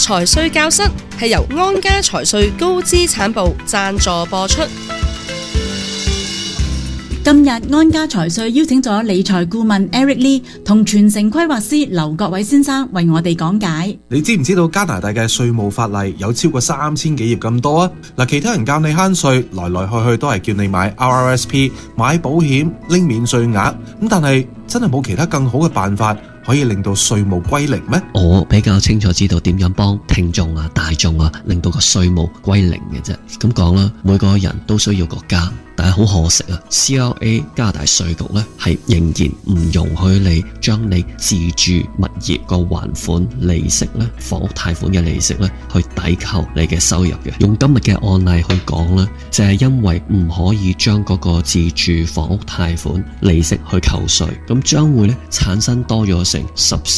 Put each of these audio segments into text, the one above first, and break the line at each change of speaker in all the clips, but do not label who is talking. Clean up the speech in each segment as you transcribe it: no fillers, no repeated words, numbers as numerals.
財稅教室係由安家財稅高資產部贊助播出。
今日安家財稅邀請咗理財顧問 Eric Lee 同傳承規劃師劉國偉先生為我哋講解。
你知唔知道加拿大嘅稅務法例有超過3000幾頁咁多啊？其他人教你慳稅，來來去去都係叫你買 RRSP、買保險、拎免稅額，但係真係冇其他更好嘅辦法可以令到稅務歸零咩？
我比較清楚知道點樣幫聽眾啊、大眾啊，令到個稅務歸零嘅啫。咁講啦，每個人都需要個家，但係好可惜啊 ，CRA 加拿大稅局咧係仍然唔容許你將你自住物業個還款利息咧、房屋貸款嘅利息咧去抵扣你嘅收入嘅。用今日嘅案例去講咧，就係因為唔可以將嗰個自住房屋貸款利息去扣稅，咁將會咧產生多咗成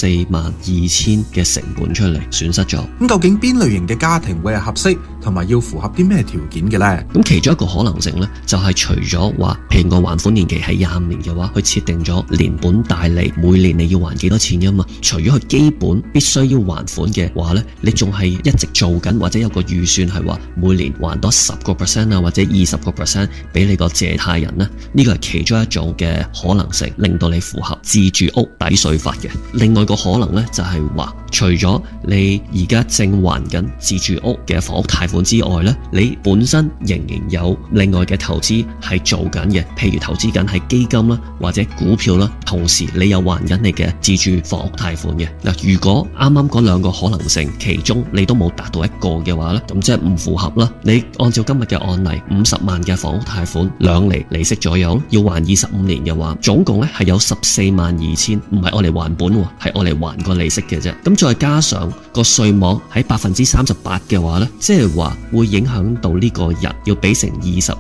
142000嘅成本出嚟，損失咗。
咁究竟邊類型嘅家庭會係合適，同埋要符合啲咩條件嘅呢？
咁其中一個可能性呢，就係除咗話，譬如我還款年期係25年嘅話，佢設定咗連本帶利，每年你要還幾多錢㗎嘛？除咗佢基本必須要還款嘅話呢，你仲係一直做緊，或者有個預算係話每年還多10% 啊，或者20% 俾你個借貸人呢。呢個係其中一種嘅可能性，令到你符合自住屋抵稅法嘅。另外個可能呢，就係話，除咗你而家正還緊自住屋嘅房屋貸款之外呢，你本身仍然有另外嘅投資係做緊嘅，譬如投資緊係基金啦，或者股票啦，同時你又還緊你嘅自住房屋貸款嘅。嗱，如果啱啱嗰兩個可能性其中你都冇達到一個嘅話呢，咁即係唔符合啦。你按照今日嘅案例，50萬嘅房屋貸款2厘利息左右，要還25年嘅話，總共呢係有142000，唔係我嚟還本喎，係我嚟還個利息嘅啫。咁再加上個稅網喺38%嘅話呢，即係話會影響到呢個人要俾成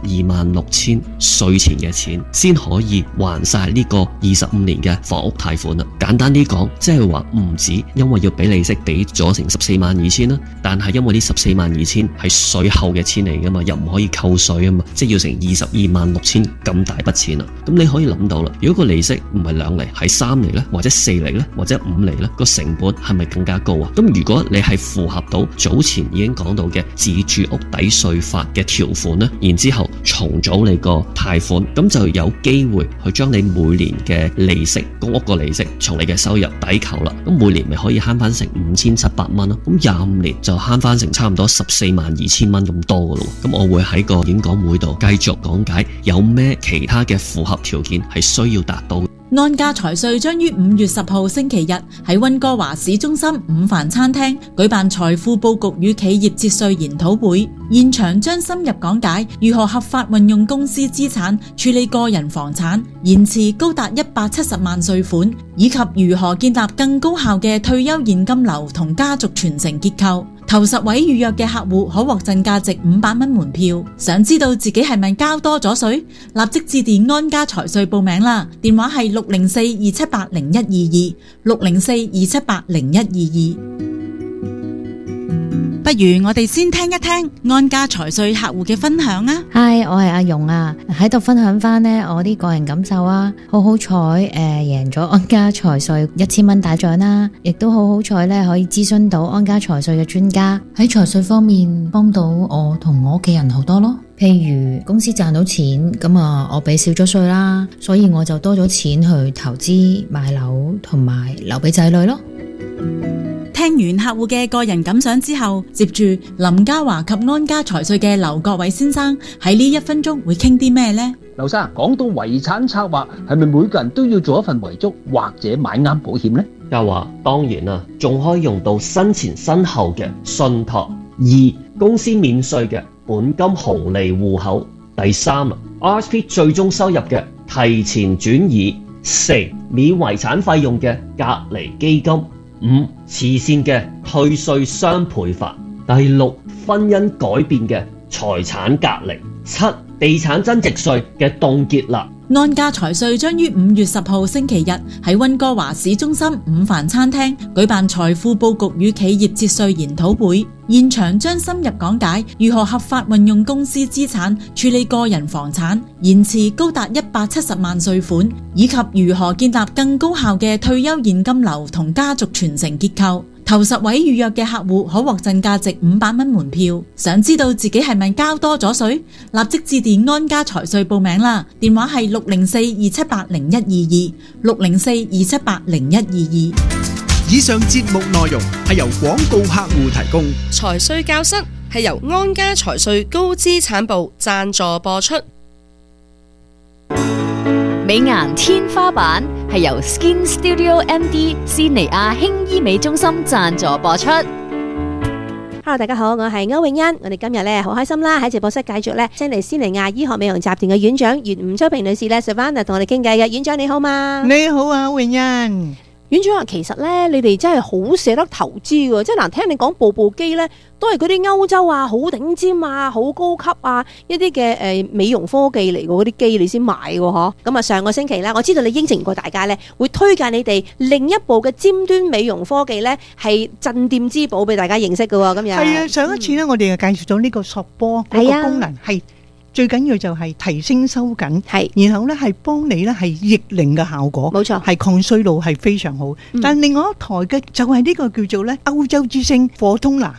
226000稅前嘅錢，先可以還晒呢個25年嘅房屋貸款啦。簡單啲講，即係話唔止因為要俾利息俾咗成142000啦，但係因為呢142000係稅後嘅錢嚟噶嘛，又唔可以扣稅啊嘛，即係要成226000咁大筆錢啦。咁你可以諗到啦，如果個利息唔係2厘，係3厘呢，或者4厘呢，或者5厘呢，個成本係咪更加高啊？咁如果你係符合到早前已經講到嘅自住屋抵稅法嘅條款呢，然之後重組你個貸款，咁就有機會去將你每年嘅利息、公屋個利息從你嘅收入抵扣啦。咁每年咪可以慳翻成5700蚊咯。咁25年就慳翻成差唔多142000蚊咁多噶咯。咁我會喺個演講會度繼續講解有咩其他嘅符合條件係需要達到。
安家財稅將於5月10號星期日喺溫哥華市中心午飯餐廳舉辦財富佈局與企業節稅研討會，現場將深入講解如何合法運用公司資產處理個人房產，延遲高達170萬稅款，以及如何建立更高效嘅退休現金流同家族傳承結構。頭10位預約嘅客戶可獲贈價值500蚊門票。想知道自己係咪交多咗稅？立即致電安家財稅報名啦！電話係604-278-0122 604-278-0122。不如我哋先聽一聽安家財稅客戶嘅分享啊！
嗨，我係阿蓉啊，喺度分享翻呢我啲個人感受啊，好彩贏咗安家財稅1000蚊大獎啦，亦都好彩咧可以諮詢到安家財稅嘅專家，喺財稅方面幫到我同我屋企人好多咯。譬如公司賺到錢，咁我俾少咗稅啦，所以我就多咗錢去投資買樓同埋留俾仔女咯。
聽完客戶嘅個人感想之後，接住林嘉華及安家財稅嘅劉國偉先生喺呢1分鐘會傾啲咩呢？
劉生，講到遺產策劃，係咪每個人都要做一份遺囑或者買啱保險呢？
嘉華，當然啦，仲可以用到生前身後嘅信託。2、公司免稅嘅本金紅利戶口。第3 RSP 最終收入嘅提前轉移。4、免遺產費用嘅隔離基金。5、慈善嘅退稅雙倍法。第6、婚姻改變嘅財產隔離。7、地產增值稅嘅凍結啦。
安家財稅將於5月10號星期日喺溫哥華市中心午飯餐廳舉辦財富佈局與企業節稅研討會，現場將深入講解如何合法運用公司資產處理個人房產，延遲高達170萬稅款，以及如何建立更高效嘅退休現金流同家族傳承結構。 頭10位預約嘅客戶可獲贈價值500蚊門票。想知道自己係咪交多咗稅？立即致電安家財稅報名啦！電話係604-278-0122，604-278-0122。
以上節目內容係由廣告客戶提供。
財稅教室係由安家財稅高資產部贊助播出。
美顏天花板係由 Skin Studio MD 斯尼亞輕醫美中心贊助播出。
Hello， 大家好，我係歐永欣。我哋今日咧好開心啦，喺直播室繼續咧，請嚟斯尼亞醫學美容集團嘅院長袁吳秋平女士咧 Savannah 同我哋傾偈嘅。院長你好嘛？
你好啊，永欣。
院長啊，其實咧你哋真係好捨得投資喎，即係嗱，聽你講部機咧都係嗰啲歐洲啊，好頂尖啊，好高級啊，一啲嘅美容科技嚟嘅嗰啲機你先買喎，嗬。咁啊，上個星期咧，我知道你應承過大家咧，會推介你哋另一部嘅尖端美容科技咧，係鎮店之寶俾大家認識嘅喎。今日
係啊，上一次咧，我哋就介紹咗呢個索波嗰個功能係。最緊要就係提升收緊，然後咧係幫你咧係逆齡嘅效果，
冇錯，
係抗衰老係非常好。但另外一台嘅就係呢個叫做咧歐洲之星 Fortuna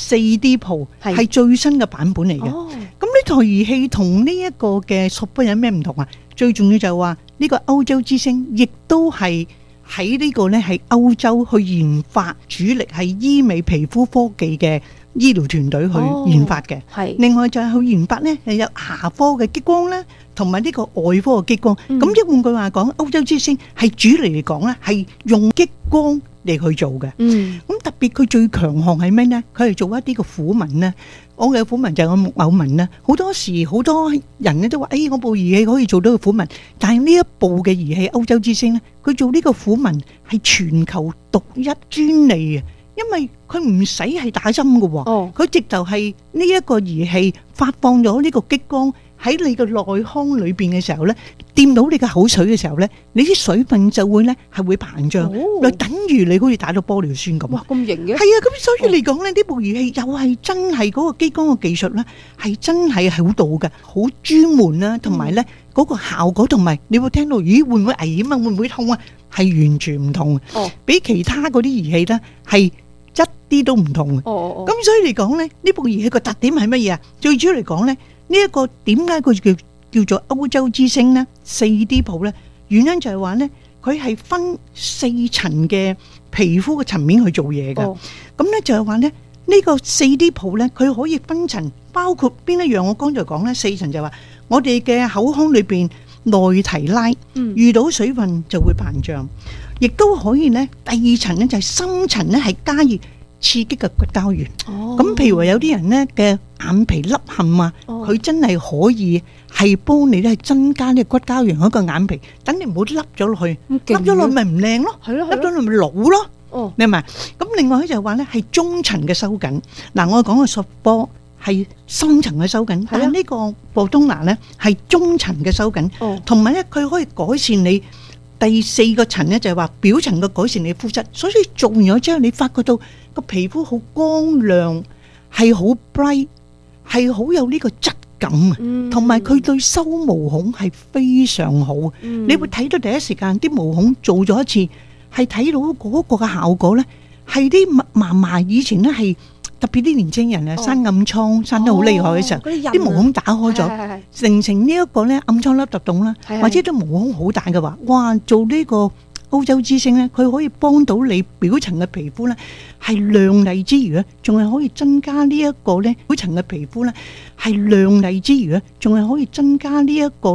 4D Pro 係最新嘅版本嚟嘅。咁呢台儀器同呢一個嘅索波有咩唔同啊？最重要就係話呢個歐洲之星亦都係喺呢個咧係歐洲去研發，主力係醫美皮膚科技嘅醫療團隊去研發嘅。另外就係去研發呢，有牙科嘅激光啦，同埋呢個外科嘅激光。咁即係換句話講，歐洲之星係主力嚟講呢，係用激光嚟去做嘅。咁特別佢最強項係咩呢？佢係做一啲嘅撫紋呢。我嘅撫紋就係個木偶紋啦。好多時好多人咧都話：我部儀器可以做到個撫紋。但係呢一部嘅儀器歐洲之星呢，佢做呢個撫紋係全球獨一專利嘅。因為佢唔使係打針嘅喎，佢直頭係呢一個儀器發放咗呢個激光喺你嘅內腔裏邊嘅時候咧，掂到你嘅口水嘅時候咧，你啲水分就會咧係會膨脹，就等於你好似打到玻尿酸咁。哇，
咁型嘅！
係啊，咁所以嚟講咧，呢部儀器又係真係嗰個激光嘅技術咧，係真係好到嘅，好專門啦，同埋咧嗰個效果同埋你會聽到，咦會唔會危險啊？會唔會痛啊？係完全唔同，比其他嗰啲儀器咧係一啲都唔同。咁所以嚟講咧，呢部儀器個特點係乜嘢啊？最主要嚟講咧，呢一個點解佢叫做歐洲之星咧 4D Pro 咧？原因就係話咧，佢係分4層嘅皮膚嘅層面去做嘢嘅。咁咧就係話咧，呢個 4D Pro 咧，佢可以分層，包括邊一樣？我剛才講咧，4層就係話我哋嘅口腔裏邊內提拉，遇到水分就會膨脹。亦都可以咧，第二層咧就係深層咧係加熱刺激嘅骨膠原。咁譬如話有啲人咧嘅眼皮凹陷啊，佢真係可以係幫你咧增加呢個骨膠原喺個眼皮，等你唔好凹咗落去，凹咗落去咪唔靚咯，凹咗落去咪老咯。你明嘛？咁另外咧就係話咧係中層嘅收緊。嗱，我講嘅索波係深層嘅收緊，但係呢個博東拿咧係中層嘅收緊，同埋咧佢可以改善你。第4個層咧就係話表層嘅改善你膚質，所以做完咗之後，你發覺到個皮膚好光亮，係好 bright， 係好有呢個質感啊，同埋佢對收毛孔係非常好。你會睇到第一時間啲毛孔做咗一次，係睇到嗰個嘅效果咧，係啲密麻麻以前咧係。特別啲年青人啊，生暗瘡生得好厲害嘅時候，啲毛孔打開咗，形成呢一個咧暗瘡凹凸洞啦，或者啲毛孔好大嘅話，哇！做呢個歐洲之星咧，佢可以幫到你表層嘅皮膚咧係亮麗之餘咧，仲係可以增加呢一個咧表層嘅皮膚咧係亮麗之餘咧，仲係可以增加呢一個。